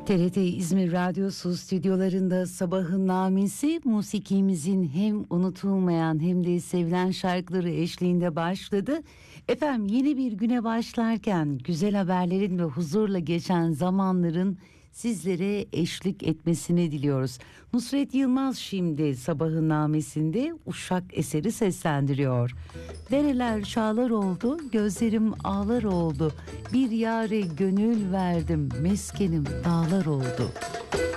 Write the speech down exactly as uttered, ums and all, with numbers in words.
T R T İzmir Radyosu stüdyolarında Sabahın Namesi musikimizin hem unutulmayan hem de sevilen şarkıları eşliğinde başladı. Efendim yeni bir güne başlarken güzel haberlerin ve huzurla geçen zamanların sizlere eşlik etmesini diliyoruz. Nusret Yılmaz şimdi Sabahın Namesi'nde Uşak eseri seslendiriyor. Dereler çağlar oldu, gözlerim ağlar oldu. Bir yâre gönül verdim, meskenim dağlar oldu.